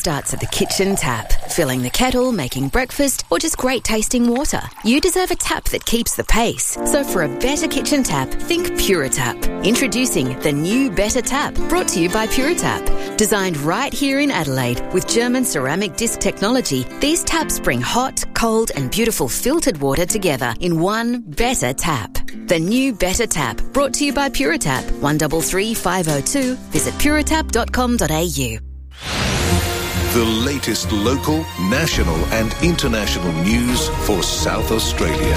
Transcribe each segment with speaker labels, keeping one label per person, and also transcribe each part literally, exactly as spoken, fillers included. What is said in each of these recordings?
Speaker 1: Starts at the kitchen tap, filling the kettle, making breakfast, or just great tasting water. You deserve a tap that keeps the pace. So for a better kitchen tap, think PuraTap. Introducing the new Better Tap, brought to you by PuraTap. Designed right here in Adelaide with German ceramic disc technology, these taps bring hot, cold and beautiful filtered water together in one better tap. The new Better Tap, brought to you by PuraTap. one three three five oh two. Visit puratap dot com dot a u.
Speaker 2: The latest local, national and international news for South Australia.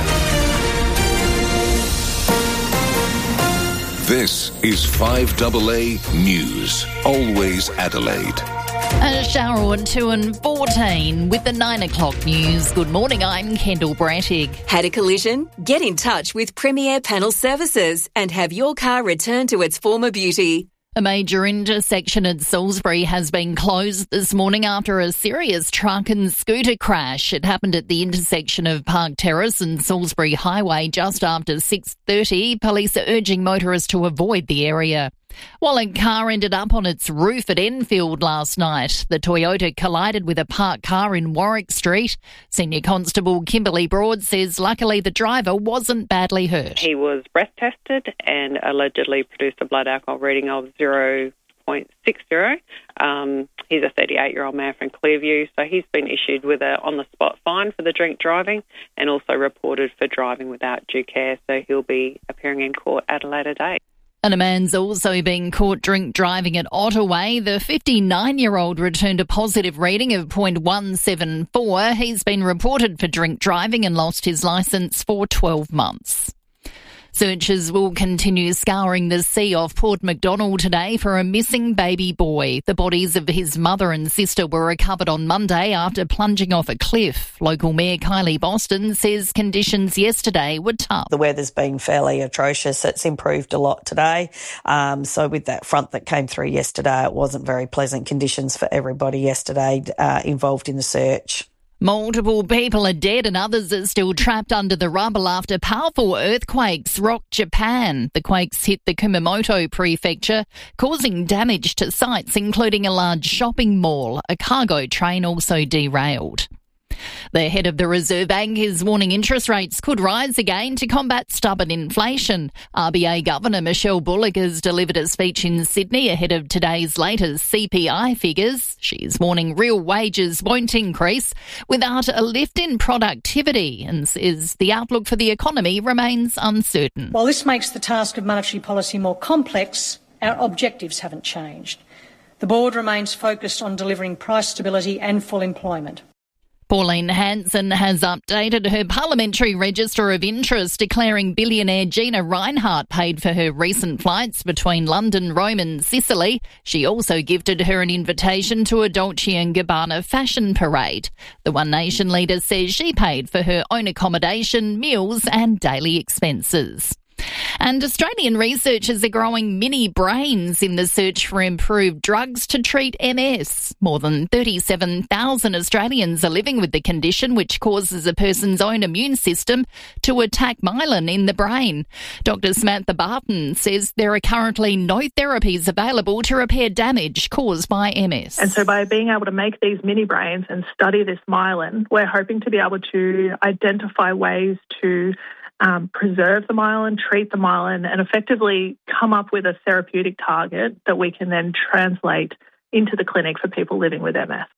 Speaker 2: This is five A A News, always Adelaide.
Speaker 3: A shower at two and fourteen with the nine o'clock news. Good morning, I'm Kendall Brattig.
Speaker 4: Had a collision? Get in touch with Premier Panel Services and have your car returned to its former beauty.
Speaker 3: A major intersection at Salisbury has been closed this morning after a serious truck and scooter crash. It happened at the intersection of Park Terrace and Salisbury Highway just after six thirty. Police are urging motorists to avoid the area. While a car ended up on its roof at Enfield last night, the Toyota collided with a parked car in Warwick Street. Senior Constable Kimberly Broad says luckily the driver wasn't badly hurt.
Speaker 5: He was breath tested and allegedly produced a blood alcohol reading of zero point six zero. Um, he's a thirty-eight-year-old man from Clearview, so he's been issued with a on-the-spot fine for the drink driving and also reported for driving without due care, so he'll be appearing in court at a later date.
Speaker 3: And a man's also been caught drink driving at Ottaway. The fifty-nine-year-old returned a positive reading of point one seven four. He's been reported for drink driving and lost his licence for twelve months. Searchers will continue scouring the sea off Port Macdonald today for a missing baby boy. The bodies of his mother and sister were recovered on Monday after plunging off a cliff. Local Mayor Kylie Boston says conditions yesterday were tough.
Speaker 6: The weather's been fairly atrocious. It's improved a lot today. Um, so with that front that came through yesterday, it wasn't very pleasant conditions for everybody yesterday uh, involved in the search.
Speaker 3: Multiple people are dead and others are still trapped under the rubble after powerful earthquakes rocked Japan. The quakes hit the Kumamoto prefecture, causing damage to sites including a large shopping mall. A cargo train also derailed. The head of the Reserve Bank is warning interest rates could rise again to combat stubborn inflation. R B A Governor Michelle Bullock has delivered a speech in Sydney ahead of today's latest C P I figures. She's warning real wages won't increase without a lift in productivity and says the outlook for the economy remains uncertain.
Speaker 7: While this makes the task of monetary policy more complex, our objectives haven't changed. The board remains focused on delivering price stability and full employment.
Speaker 3: Pauline Hanson has updated her parliamentary register of interest, declaring billionaire Gina Rinehart paid for her recent flights between London, Rome and Sicily. She also gifted her an invitation to a Dolce and Gabbana fashion parade. The One Nation leader says she paid for her own accommodation, meals and daily expenses. And Australian researchers are growing mini brains in the search for improved drugs to treat M S. More than thirty-seven thousand Australians are living with the condition, which causes a person's own immune system to attack myelin in the brain. Doctor Samantha Barton says there are currently no therapies available to repair damage caused by M S.
Speaker 8: And so by being able to make these mini brains and study this myelin, we're hoping to be able to identify ways to Um, preserve the myelin, treat the myelin, and effectively come up with a therapeutic target that we can then translate into the clinic for people living with M S.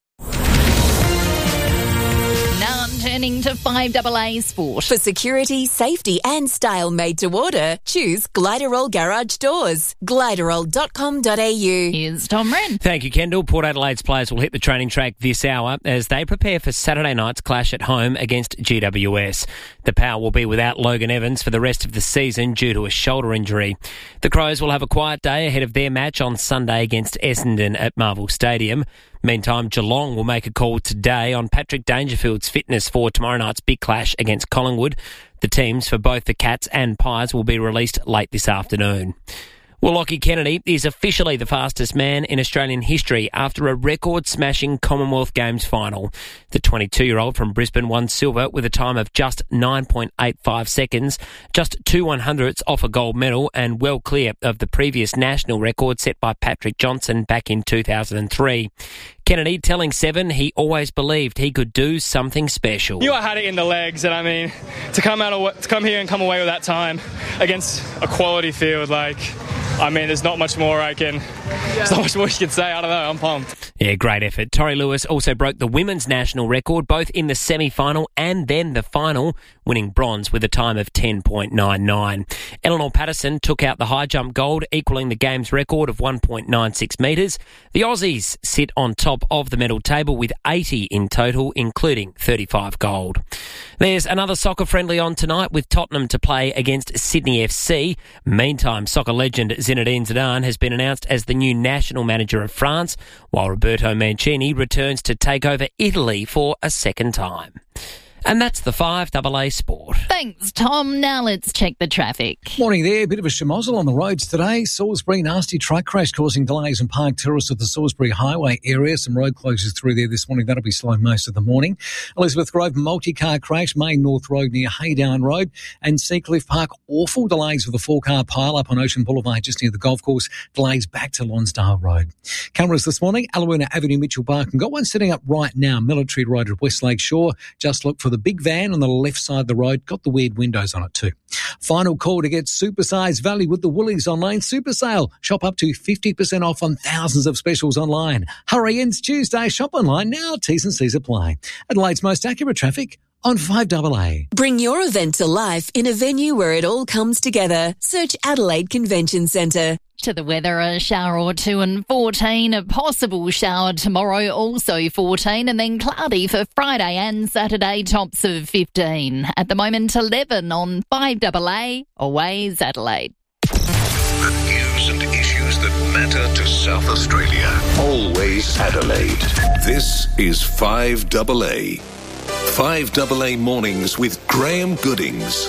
Speaker 3: Now I'm turning to five A A Sport.
Speaker 4: For security, safety and style made to order, choose Gliderol Garage Doors. gliderol dot com dot a u.
Speaker 3: Here's Tom Wren.
Speaker 9: Thank you, Kendall. Port Adelaide's players will hit the training track this hour as they prepare for Saturday night's clash at home against G W S. The Power will be without Logan Evans for the rest of the season due to a shoulder injury. The Crows will have a quiet day ahead of their match on Sunday against Essendon at Marvel Stadium. Meantime, Geelong will make a call today on Patrick Dangerfield's fitness for tomorrow night's big clash against Collingwood. The teams for both the Cats and Pies will be released late this afternoon. Well, Lockie Kennedy is officially the fastest man in Australian history after a record-smashing Commonwealth Games final. The twenty-two-year-old from Brisbane won silver with a time of just nine point eight five seconds, just two one-hundredths off a gold medal and well clear of the previous national record set by Patrick Johnson back in two thousand three. Kennedy telling Seven he always believed he could do something special.
Speaker 10: Knew I had it in the legs, and I mean, to come out of, to come here and come away with that time against a quality field, like, I mean, there's not much more I can, there's not much more you can say. I don't know, I'm pumped.
Speaker 9: Yeah, great effort. Tori Lewis also broke the women's national record, both in the semi-final and then the final, winning bronze with a time of ten point nine nine. Eleanor Patterson took out the high jump gold, equalling the game's record of one point nine six metres. The Aussies sit on top of the medal table with eighty in total, including thirty-five gold. There's another soccer friendly on tonight with Tottenham to play against Sydney F C. Meantime, soccer legend Zinedine Zidane has been announced as the new national manager of France, while Roberto Mancini returns to take over Italy for a second time. And that's the five double A Sport.
Speaker 3: Thanks, Tom. Now let's check the traffic.
Speaker 11: Morning there. A bit of a schmozzle on the roads today. Salisbury, nasty truck crash causing delays in Park Terrace at the Salisbury Highway area. Some road closures through there this morning. That'll be slow most of the morning. Elizabeth Grove, multi-car crash, Main North Road near Haydown Road. And Seacliff Park, awful delays with a four-car pile-up on Ocean Boulevard just near the golf course. Delays back to Lonsdale Road. Cameras this morning, Alawuna Avenue, Mitchell Park. And got one setting up right now, Military Road at Westlake Shore. Just look for the big van on the left side of the road. Got the weird windows on it too. Final call to get supersized value with the Woolies online super sale. Shop up to fifty percent off on thousands of specials online. Hurry, ends Tuesday. Shop online now. T's and C's apply. Adelaide's most accurate traffic on five double A.
Speaker 4: Bring your event to life in a venue where it all comes together. Search Adelaide Convention Centre.
Speaker 3: To the weather, a shower or two and fourteen, a possible shower tomorrow, also fourteen, and then cloudy for Friday and Saturday, tops of fifteen. At the moment, eleven on five double A, Always Adelaide.
Speaker 2: The news and issues that matter to South Australia. Always Adelaide. This is five double A. five double A Mornings with Graham Goodings.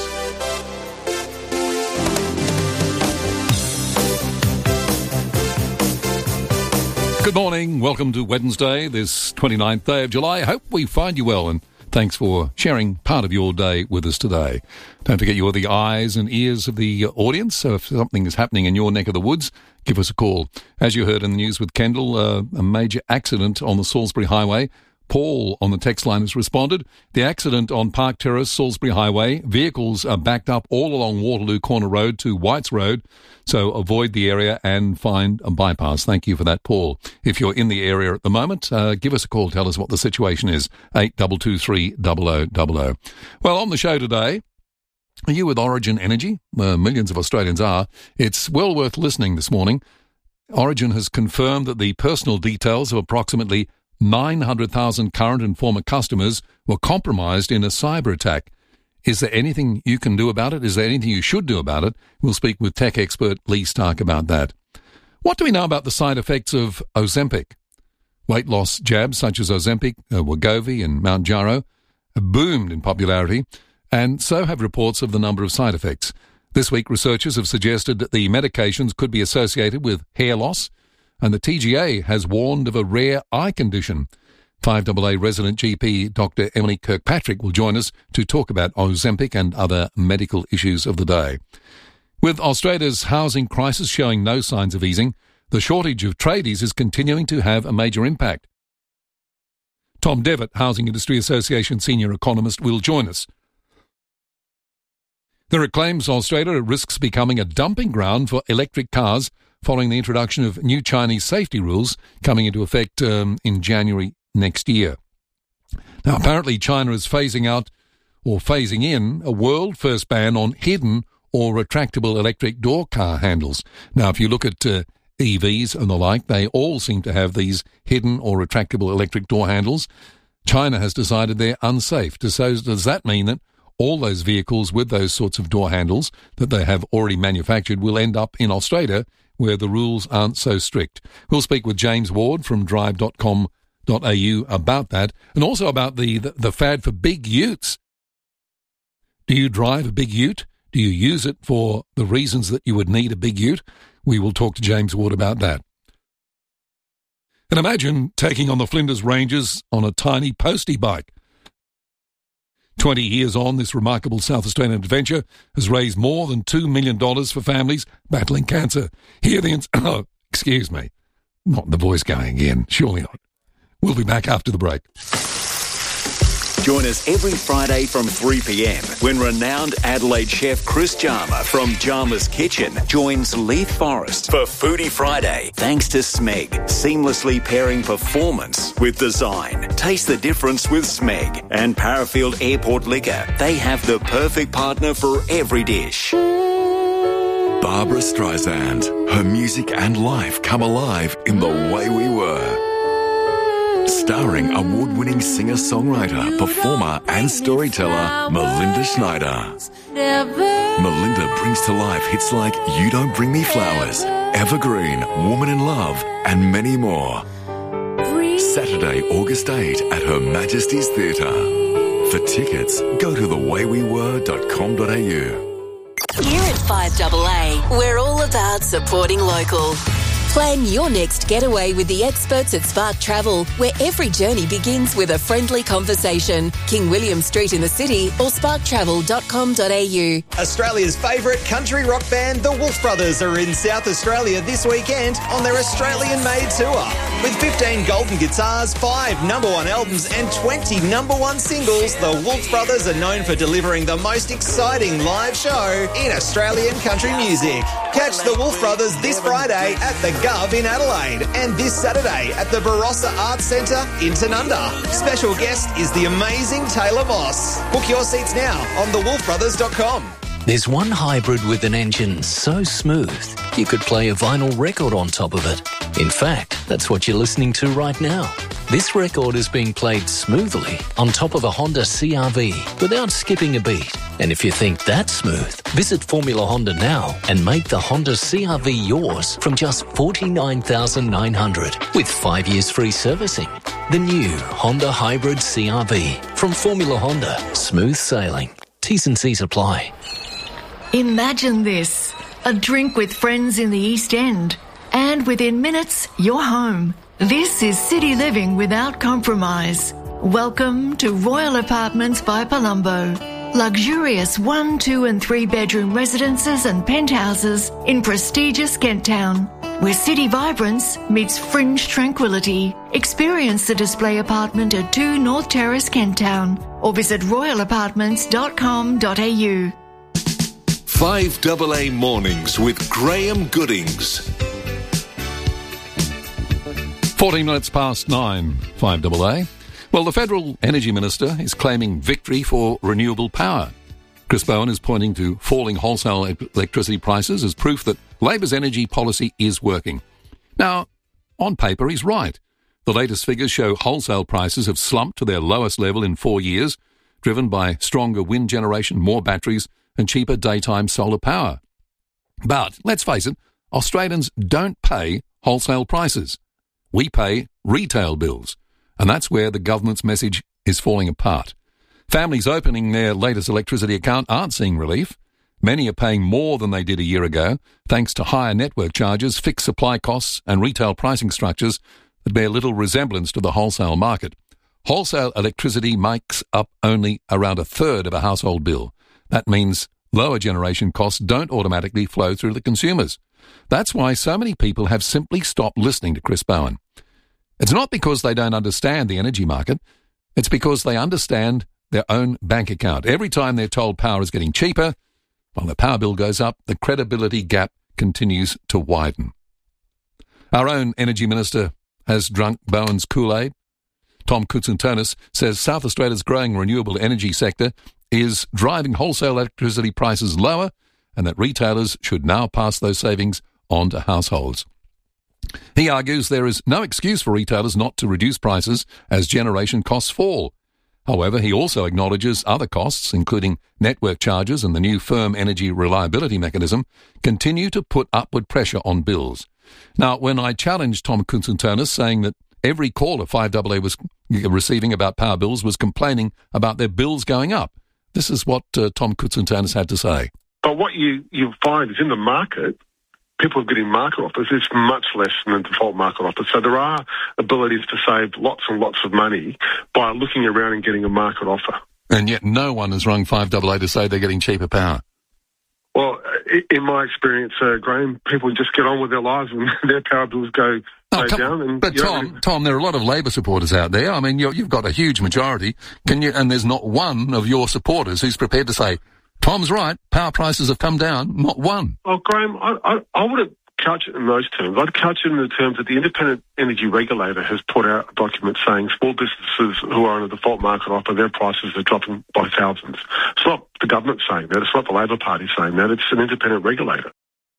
Speaker 12: Good morning. Welcome to Wednesday, this twenty-ninth day of July. I hope we find you well, and thanks for sharing part of your day with us today. Don't forget you're the eyes and ears of the audience, so if something is happening in your neck of the woods, give us a call. As you heard in the news with Kendall, uh, a major accident on the Salisbury Highway. Paul on the text line has responded. The accident on Park Terrace, Salisbury Highway. Vehicles are backed up all along Waterloo Corner Road to Whites Road, so avoid the area and find a bypass. Thank you for that, Paul. If you're in the area at the moment, uh, give us a call. Tell us what the situation is. eight two two three, zero zero zero zero. Well, on the show today, are you with Origin Energy? Uh, millions of Australians are. It's well worth listening this morning. Origin has confirmed that the personal details of approximately nine hundred thousand current and former customers were compromised in a cyber attack. Is there anything you can do about it? Is there anything you should do about it? We'll speak with tech expert Lee Stark about that. What do we know about the side effects of Ozempic? Weight loss jabs such as Ozempic, uh, Wegovy and Mounjaro have boomed in popularity, and so have reports of the number of side effects. This week, researchers have suggested that the medications could be associated with hair loss, and the T G A has warned of a rare eye condition. five double A resident G P Doctor Emily Kirkpatrick will join us to talk about Ozempic and other medical issues of the day. With Australia's housing crisis showing no signs of easing, the shortage of tradies is continuing to have a major impact. Tom Devitt, Housing Industry Association senior economist, will join us. There are claims Australia risks becoming a dumping ground for electric cars following the introduction of new Chinese safety rules coming into effect um, in January next year. Now, apparently China is phasing out or phasing in a world-first ban on hidden or retractable electric door car handles. Now, if you look at uh, E Vs and the like, they all seem to have these hidden or retractable electric door handles. China has decided they're unsafe. So does that mean that all those vehicles with those sorts of door handles that they have already manufactured will end up in Australia, where the rules aren't so strict? We'll speak with James Ward from drive dot com dot a u about that, and also about the, the, the fad for big utes. Do you drive a big ute? Do you use it for the reasons that you would need a big ute? We will talk to James Ward about that. And imagine taking on the Flinders Ranges on a tiny postie bike. Twenty years on, this remarkable South Australian adventure has raised more than two million dollars for families battling cancer. Hear the... Ins- oh, excuse me. Not the voice going again. Surely not. We'll be back after the break.
Speaker 13: Join us every Friday from three p.m. when renowned Adelaide chef Chris Jarma from Jarma's Kitchen joins Leith Forrest for Foodie Friday. Thanks to Smeg, seamlessly pairing performance with design. Taste the difference with Smeg and Parafield Airport Liquor. They have the perfect partner for every dish.
Speaker 14: Barbara Streisand. Her music and life come alive in The Way We Were. Starring award-winning singer-songwriter, performer and storyteller Melinda Schneider. Melinda brings to life hits like You Don't Bring Me Flowers, Evergreen, Woman in Love and many more. Saturday, August eighth at Her Majesty's Theatre. For tickets, go to the way we were dot com dot a u.
Speaker 4: Here at five A A, we're all about supporting local. Plan your next getaway with the experts at Spark Travel, where every journey begins with a friendly conversation. King William Street in the city or spark travel dot com dot a u.
Speaker 15: Australia's favourite country rock band, the Wolf Brothers, are in South Australia this weekend on their Australian-made tour. With fifteen golden guitars, five number one albums and twenty number one singles, the Wolf Brothers are known for delivering the most exciting live show in Australian country music. Catch the Wolf Brothers this Friday at the Gov in Adelaide and this Saturday at the Barossa Arts Centre in Tanunda. Special guest is the amazing Taylor Moss. Book your seats now on the wolf brothers dot com.
Speaker 16: There's one hybrid with an engine so smooth you could play a vinyl record on top of it. In fact, that's what you're listening to right now. This record is being played smoothly on top of a Honda C R V without skipping a beat. And if you think that's smooth, visit Formula Honda now and make the Honda C R V yours from just forty-nine thousand nine hundred dollars with five years free servicing. The new Honda Hybrid C R V from Formula Honda. Smooth sailing. T's and C's apply.
Speaker 17: Imagine this, a drink with friends in the East End, and within minutes, you're home. This is city living without compromise. Welcome to Royal Apartments by Palumbo. Luxurious one, two and three bedroom residences and penthouses in prestigious Kent Town, where city vibrance meets fringe tranquility. Experience the display apartment at two North Terrace, Kent Town, or visit royal apartments dot com dot a u.
Speaker 2: five A A Mornings with Graham Goodings.
Speaker 12: fourteen minutes past nine, five A A. Well, the Federal Energy Minister is claiming victory for renewable power. Chris Bowen is pointing to falling wholesale electricity prices as proof that Labor's energy policy is working. Now, on paper, he's right. The latest figures show wholesale prices have slumped to their lowest level in four years, driven by stronger wind generation, more batteries, and cheaper daytime solar power. But, let's face it, Australians don't pay wholesale prices. We pay retail bills. And that's where the government's message is falling apart. Families opening their latest electricity account aren't seeing relief. Many are paying more than they did a year ago, thanks to higher network charges, fixed supply costs, and retail pricing structures that bear little resemblance to the wholesale market. Wholesale electricity makes up only around a third of a household bill. That means lower generation costs don't automatically flow through to consumers. That's why so many people have simply stopped listening to Chris Bowen. It's not because they don't understand the energy market. It's because they understand their own bank account. Every time they're told power is getting cheaper, while the power bill goes up, the credibility gap continues to widen. Our own Energy Minister has drunk Bowen's Kool-Aid. Tom Koutsantonis says South Australia's growing renewable energy sector is driving wholesale electricity prices lower and that retailers should now pass those savings on to households. He argues there is no excuse for retailers not to reduce prices as generation costs fall. However, he also acknowledges other costs, including network charges and the new firm energy reliability mechanism, continue to put upward pressure on bills. Now, when I challenged Tom Koutsantonis, saying that every caller five A A was receiving about power bills was complaining about their bills going up, this is what uh, Tom Koutsantonis had to say.
Speaker 18: But what you, you find is in the market, people are getting market offers is much less than the default market offer. So there are abilities to save lots and lots of money by looking around and getting a market offer.
Speaker 12: And yet no one has rung five double A to say they're getting cheaper power.
Speaker 18: Well, in my experience, uh, Graham, people just get on with their lives and their power bills go,
Speaker 12: oh,
Speaker 18: go
Speaker 12: come,
Speaker 18: down. And,
Speaker 12: but Tom, know, Tom, there are a lot of Labor supporters out there. I mean, you're, you've got a huge majority. Can you? And there's not one of your supporters who's prepared to say, Tom's right, power prices have come down. Not one.
Speaker 18: Well, Graham, I, I, I would couch it in those terms. I'd couch it in the terms that the Independent Energy Regulator has put out a document saying small businesses who are in a default market offer, their prices are dropping by thousands. It's not the government saying that. It's not the Labor Party saying that. It's an independent regulator.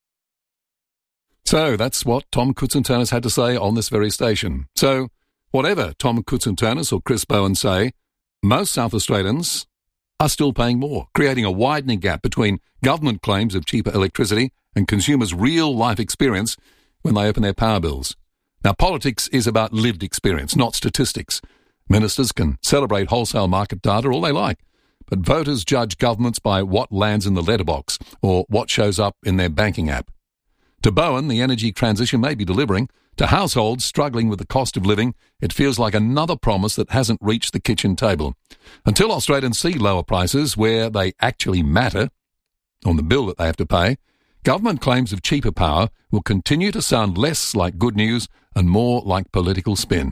Speaker 12: So that's what Tom Koutsantonis had to say on this very station. So whatever Tom Koutsantonis or Chris Bowen say, most South Australians are still paying more, creating a widening gap between government claims of cheaper electricity and consumers' real-life experience when they open their power bills. Now, politics is about lived experience, not statistics. Ministers can celebrate wholesale market data all they like, but voters judge governments by what lands in the letterbox or what shows up in their banking app. To Bowen, the energy transition may be delivering. To households struggling with the cost of living, it feels like another promise that hasn't reached the kitchen table. Until Australians see lower prices where they actually matter, on the bill that they have to pay, government claims of cheaper power will continue to sound less like good news and more like political spin.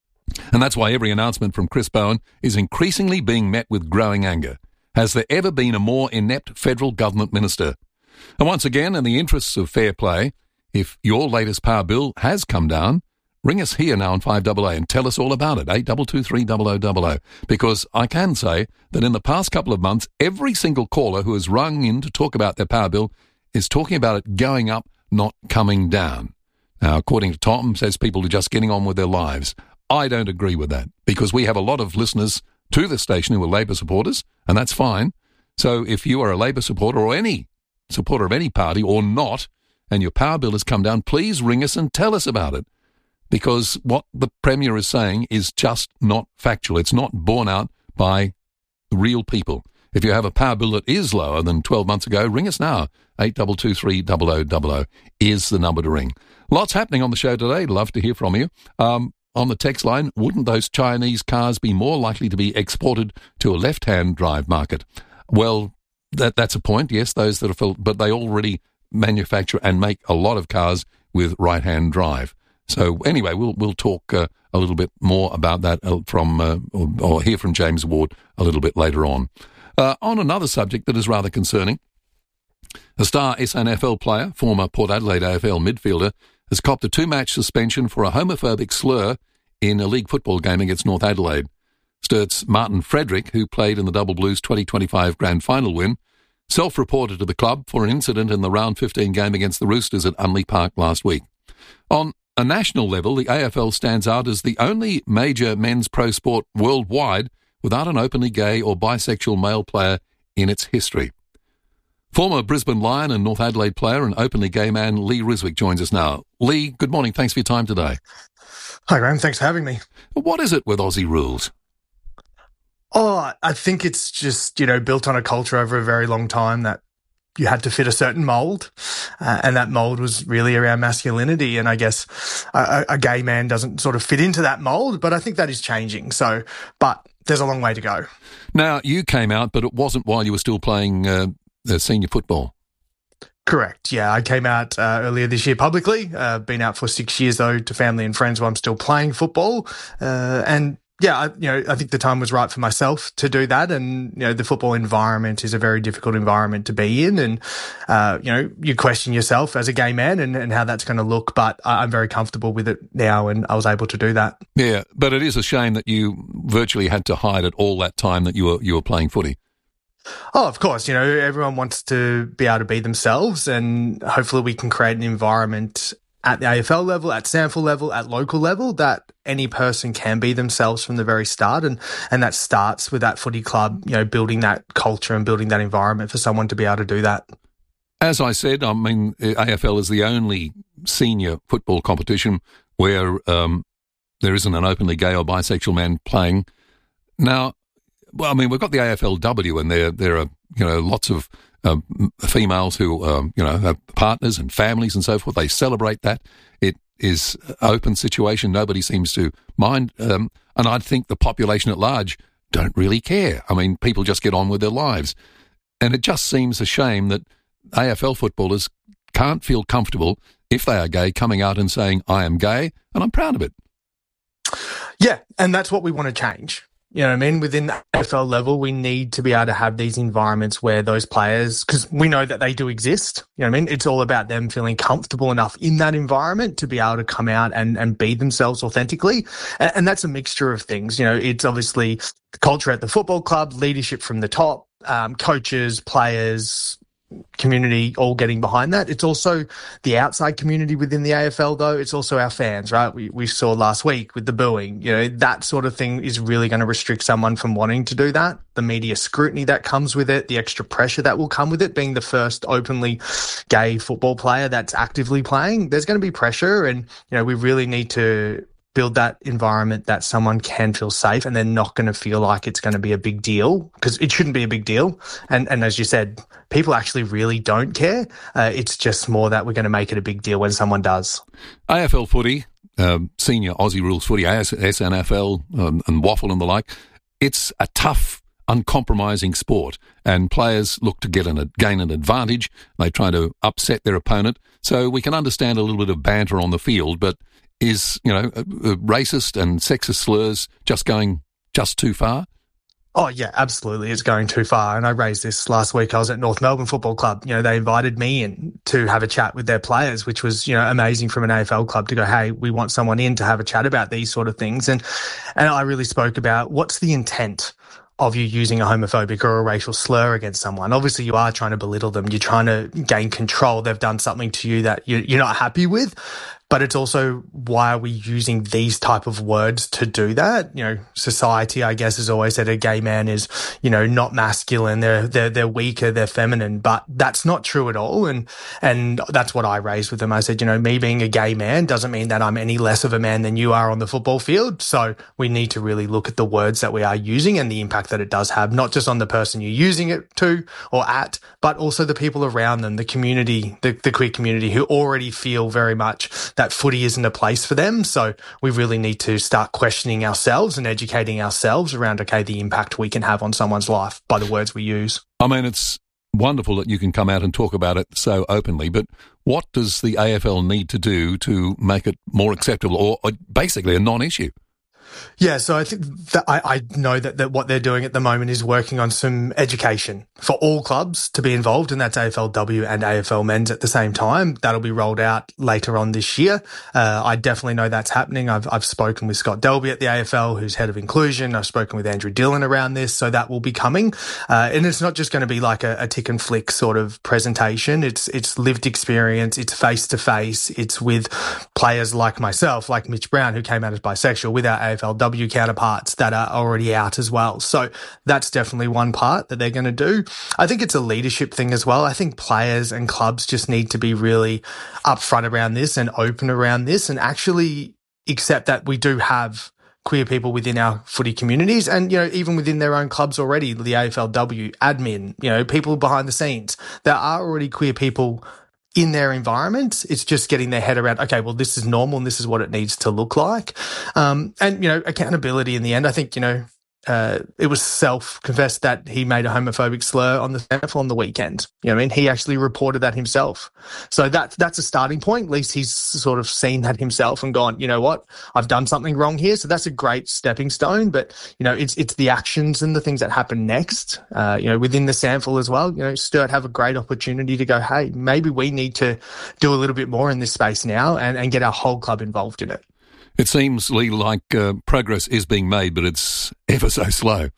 Speaker 12: And that's why every announcement from Chris Bowen is increasingly being met with growing anger. Has there ever been a more inept federal government minister? And once again, in the interests of fair play, if your latest power bill has come down, ring us here now on five double A and tell us all about it, eight two two three zero zero zero zero. Because I can say that in the past couple of months, every single caller who has rung in to talk about their power bill is talking about it going up, not coming down. Now, according to Tom, says people are just getting on with their lives. I don't agree with that, because we have a lot of listeners to the station who are Labor supporters, and that's fine. So if you are a Labor supporter or any supporter of any party or not, and your power bill has come down, please ring us and tell us about it. Because what the Premier is saying is just not factual. It's not borne out by real people. If you have a power bill that is lower than twelve months ago, ring us now. eight two two three zero zero zero zero is the number to ring. Lots happening on the show today. Love to hear from you. Um, on the text line, wouldn't those Chinese cars be more likely to be exported to a left-hand drive market? Well, that that's a point, yes, those that are filled, but they already manufacture and make a lot of cars with right-hand drive. So anyway, we'll we'll talk uh, a little bit more about that from uh, or, or hear from James Ward a little bit later on. Uh, on another subject that is rather concerning, a star S N F L player, former Port Adelaide A F L midfielder, has copped a two-match suspension for a homophobic slur in a league football game against North Adelaide. Sturt's Martin Frederick, who played in the Double Blues twenty twenty-five grand final win, self-reported to the club for an incident in the round fifteen game against the Roosters at Unley Park last week. On a national level, the A F L stands out as the only major men's pro sport worldwide without an openly gay or bisexual male player in its history. Former Brisbane Lion and North Adelaide player and openly gay man Lee Ryswick joins us now. Lee, good morning. Thanks for your time today.
Speaker 19: Hi, Graham. Thanks for having me.
Speaker 12: What is it with Aussie rules?
Speaker 19: Oh, I think it's just, you know, built on a culture over a very long time that you had to fit a certain mould, uh, and that mould was really around masculinity. And I guess a, a gay man doesn't sort of fit into that mould, but I think that is changing. So, but there's a long way to go. Now, you came out, but it wasn't while you were still playing uh, uh, senior football. Correct. Yeah, I came out uh, earlier this year publicly. Uh, been out for six years though, to family and friends while I'm still playing football, uh, and. Yeah, I, you know, I think the time was right for myself to do that, and you know, the football environment is a very difficult environment to be in, and uh, you know, you question yourself as a gay man and, and how that's going to look. But I'm very comfortable with it now, and I was able to do that. Yeah, but it is a shame that you virtually had to hide it all that time that you were you were playing footy. Oh, of course. You know, everyone wants to be able to be themselves, and hopefully we can create an environment at the A F L level, at SANFL level, at local level, that any person can be themselves from the very start. And, and that starts with that footy club, you know, building that culture and building that environment for someone to be able to do that. As I said, I mean, A F L is the only senior football competition where um, there isn't an openly gay or bisexual man playing. Now, well, I mean, we've got the A F L W, and there there are, you know, lots of
Speaker 12: um, females who, um, you know, have partners and families and so forth. They celebrate that. It is an open situation. Nobody seems to mind. Um, and I think the population at large don't really care. I mean, people just get on with their lives. And it just seems a shame that A F L footballers can't feel comfortable, if they are gay, coming out and saying, I am gay, and I'm proud of it.
Speaker 19: Yeah, and that's what we want to change. You know what I mean? Within the A F L level, we need to be able to have these environments where those players, because we know that they do exist, you know what I mean? It's all about them feeling comfortable enough in that environment to be able to come out and, and be themselves authentically. And, and that's a mixture of things. You know, it's obviously the culture at the football club, leadership from the top, um, coaches, players, community all getting behind that. It's also the outside community within the A F L, though. It's also our fans, right? We we saw last week with the booing. You know, that sort of thing is really going to restrict someone from wanting to do that. The media scrutiny that comes with it, the extra pressure that will come with it, being the first openly gay football player that's actively playing, there's going to be pressure, and you know, we really need to build that environment that someone can feel safe and they're not going to feel like it's going to be a big deal, because it shouldn't be a big deal. And and as you said, people actually really don't care. Uh, it's just more that we're going to make it a big deal when someone does.
Speaker 12: A F L footy, um, senior Aussie rules footy, S N F L um, and waffle and the like, it's a tough, uncompromising sport, and players look to get an, gain an advantage. They try to upset their opponent. So we can understand a little bit of banter on the field, but is, you know, racist and sexist slurs just going just too far?
Speaker 19: Oh, yeah, absolutely. It's going too far. And I raised this last week. I was at North Melbourne Football Club. You know, they invited me in to have a chat with their players, which was, you know, amazing from an A F L club to go, hey, we want someone in to have a chat about these sort of things. And, and I really spoke about what's the intent of you using a homophobic or a racial slur against someone. Obviously, you are trying to belittle them. You're trying to gain control. They've done something to you that you're not happy with. But it's also, why are we using these type of words to do that? You know, society, I guess, has always said a gay man is, you know, not masculine. They're, they're, they're weaker. They're feminine, but that's not true at all. And, and that's what I raised with them. I said, you know, me being a gay man doesn't mean that I'm any less of a man than you are on the football field. So we need to really look at the words that we are using and the impact that it does have, not just on the person you're using it to or at, but also the people around them, the community, the, the queer community, who already feel very much that footy isn't a place for them. So we really need to start questioning ourselves and educating ourselves around, okay, the impact we can have on someone's life by the words we use.
Speaker 12: I mean, it's wonderful that you can come out and talk about it so openly, but what does the A F L need to do to make it more acceptable, or, or basically a non-issue?
Speaker 19: Yeah, so I think that I, I know that, that what they're doing at the moment is working on some education for all clubs to be involved, and that's A F L W and A F L men's at the same time. That'll be rolled out later on this year. Uh, I definitely know that's happening. I've I've spoken with Scott Delby at the A F L, who's head of inclusion. I've spoken with Andrew Dillon around this, so that will be coming. Uh, and it's not just going to be like a, a tick and flick sort of presentation. It's it's lived experience. It's face to face. It's with players like myself, like Mitch Brown, who came out as bisexual, with our A F L W counterparts that are already out as well. So that's definitely one part that they're going to do. I think it's a leadership thing as well. I think players and clubs just need to be really upfront around this and open around this, and actually accept that we do have queer people within our footy communities, and, you know, even within their own clubs already, the A F L W, admin, you know, people behind the scenes. There are already queer people in their environment. It's just getting their head around, okay, well, this is normal and this is what it needs to look like. Um, and, you know, accountability in the end. I think, you know, uh, it was self-confessed that he made a homophobic slur on the S A N F on the weekend. You know what I mean? He actually reported that himself. So that, that's a starting point. At least he's sort of seen that himself and gone, you know what, I've done something wrong here. So that's a great stepping stone. But, you know, it's it's the actions and the things that happen next, uh, you know, within the sample as well. You know, Sturt have a great opportunity to go, hey, maybe we need to do a little bit more in this space now, and, and get our whole club involved in it.
Speaker 12: It seems, Lee, like uh, progress is being made, but it's ever so slow.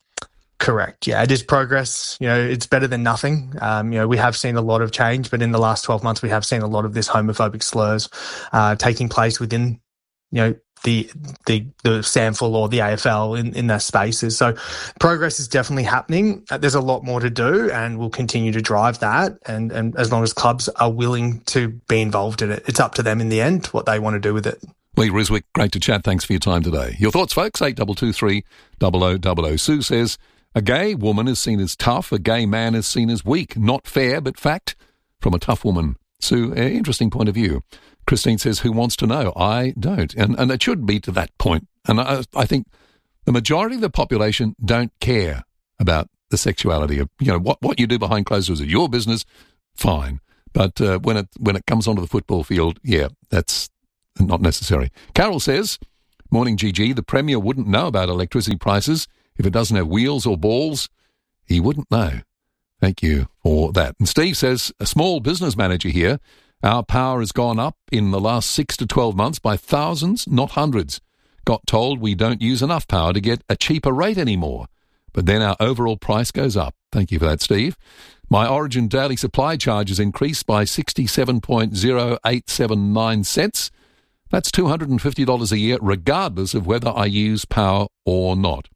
Speaker 19: Correct. Yeah, it is progress. You know, it's better than nothing. Um, you know, we have seen a lot of change, but in the last twelve months, we have seen a lot of this homophobic slurs uh, taking place within, you know, the the the SANFL or the A F L in, in their spaces. So progress is definitely happening. There's a lot more to do, and we'll continue to drive that. And, and as long as clubs are willing to be involved in it, it's up to them in the end what they want to do with it.
Speaker 12: Lee Riswick, great to chat. Thanks for your time today. Your thoughts, folks? eight two two three, double oh double oh. Sue says, A gay woman is seen as tough. A gay man is seen as weak. Not fair, but fact from a tough woman. Sue, uh, interesting point of view. Christine says, who wants to know? I don't. And and it should be to that point. And I, I think the majority of the population don't care about the sexuality of, you know, what, what you do behind closed doors is your business, fine. But uh, when it when it comes onto the football field, yeah, that's not necessary. Carol says, morning G G, the Premier wouldn't know about electricity prices if it doesn't have wheels or balls. He wouldn't know. Thank you for that. And Steve says, a small business manager here, our power has gone up in the last six to twelve months by thousands, not hundreds. Got told we don't use enough power to get a cheaper rate anymore. But then our overall price goes up. Thank you for that, Steve. My Origin daily supply charge has increased by sixty-seven point zero eight seven nine cents. That's two hundred fifty dollars a year, regardless of whether I use power or not.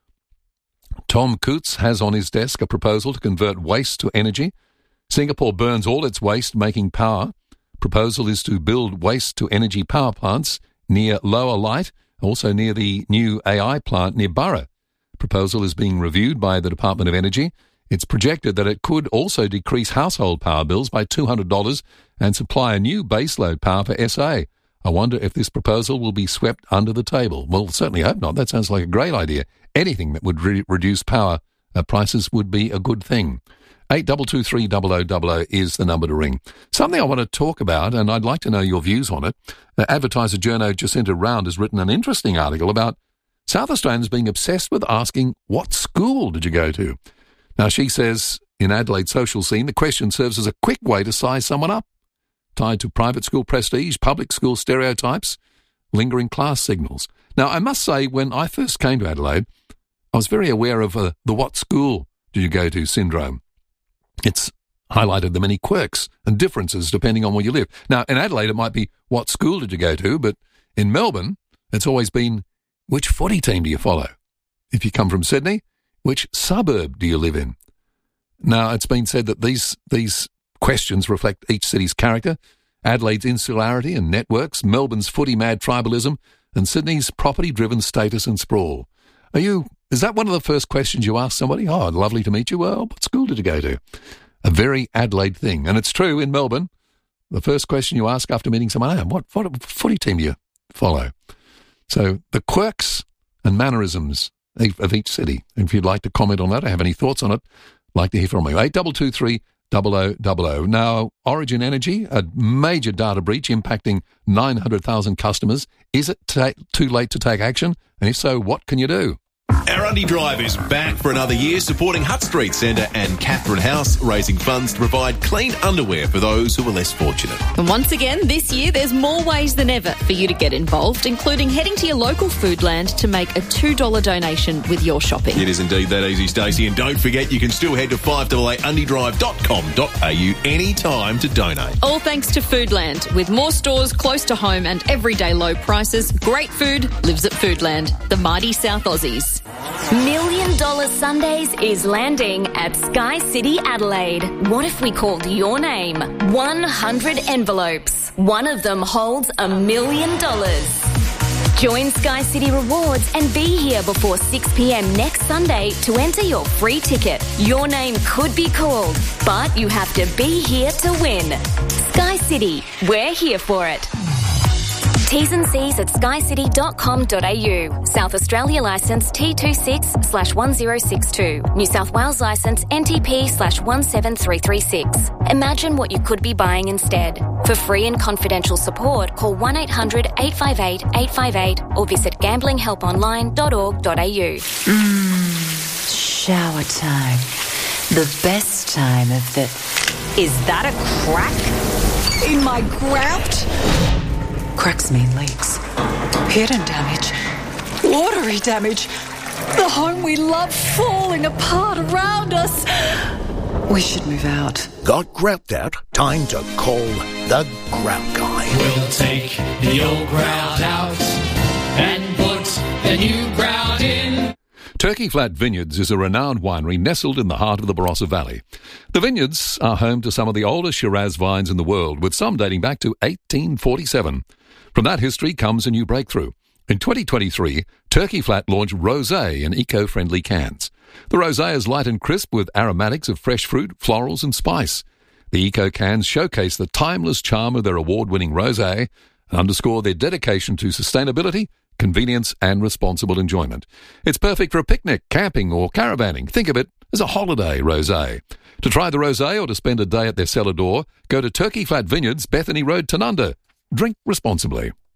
Speaker 12: Tom Coots has on his desk a proposal to convert waste to energy. Singapore burns all its waste, making power. Proposal is to build waste-to-energy power plants near Lower Light, also near the new A I plant near Burra. Proposal is being reviewed by the Department of Energy. It's projected that it could also decrease household power bills by two hundred dollars and supply a new baseload power for S A. I wonder if this proposal will be swept under the table. Well, certainly hope not. That sounds like a great idea. Anything that would re- reduce power uh, prices would be a good thing. eight two two three double oh double oh is the number to ring. Something I want to talk about, and I'd like to know your views on it. Uh, advertiser journo Jacinta Round has written an interesting article about South Australians being obsessed with asking, what school did you go to? Now, she says, in Adelaide's social scene, the question serves as a quick way to size someone up, tied to private school prestige, public school stereotypes, lingering class signals. Now, I must say, when I first came to Adelaide, I was very aware of uh, the what school did you go to syndrome. It's highlighted the many quirks and differences depending on where you live. Now, in Adelaide, it might be what school did you go to, but in Melbourne, it's always been which footy team do you follow? If you come from Sydney, which suburb do you live in? Now, it's been said that these these questions reflect each city's character, Adelaide's insularity and networks, Melbourne's footy-mad tribalism, and Sydney's property-driven status and sprawl. Are you? Is that one of the first questions you ask somebody? Oh, lovely to meet you. Well, what school did you go to? A very Adelaide thing. And it's true in Melbourne. The first question you ask after meeting someone, oh, what, what footy team do you follow? So the quirks and mannerisms of each city. If you'd like to comment on that or have any thoughts on it, I'd like to hear from you. eight two two three double oh double oh. Now, Origin Energy, a major data breach impacting nine hundred thousand customers. Is it ta- too late to take action? And if so, what can you do?
Speaker 20: Our Undy Drive is back for another year, supporting Hutt Street Centre and Catherine House, raising funds to provide clean underwear for those who are less fortunate.
Speaker 21: And once again, this year, there's more ways than ever for you to get involved, including heading to your local Foodland to make a two dollars donation with your shopping.
Speaker 20: It is indeed that easy, Stacey. And don't forget, you can still head to five A A undy drive dot com dot a u any time to donate.
Speaker 21: All thanks to Foodland. With more stores close to home and everyday low prices, great food lives at Foodland, the mighty South Aussies.
Speaker 22: Million Dollar Sundays is landing at Sky City Adelaide. What if we called your name? one hundred envelopes. One of them holds a million dollars. Join Sky City Rewards and be here before six p.m. next Sunday to enter your free ticket. Your name could be called, but you have to be here to win. Sky City, we're here for it. T's and C's at sky city dot com dot a u. South Australia licence T twenty-six slash one zero six two. New South Wales licence N T P slash one seven three three six. Imagine what you could be buying instead. For free and confidential support, call one eight hundred eight five eight eight five eight or visit gambling help online dot org dot a u.
Speaker 23: Mmm, shower time. The best time of the...
Speaker 22: Is that a crack in my grout?
Speaker 23: Cracks mean leaks. Hidden damage.
Speaker 22: Watery damage. The home we love falling apart around us.
Speaker 23: We should move out.
Speaker 24: Got grout out? Time to call the Grout Guy.
Speaker 25: We'll take the old grout out and put the new grout in.
Speaker 12: Turkey Flat Vineyards is a renowned winery nestled in the heart of the Barossa Valley. The vineyards are home to some of the oldest Shiraz vines in the world, with some dating back to eighteen forty-seven. From that history comes a new breakthrough, In twenty twenty-three, Turkey Flat launched Rosé in eco-friendly cans. The Rosé is light and crisp with aromatics of fresh fruit, florals and spice. The eco cans showcase the timeless charm of their award-winning rosé and underscore their dedication to sustainability, convenience and responsible enjoyment. It's perfect for a picnic, camping or caravanning. Think of it as a holiday rosé. To try the rosé or to spend a day at their cellar door, go to Turkey Flat Vineyards, Bethany Road, Tanunda. Drink responsibly.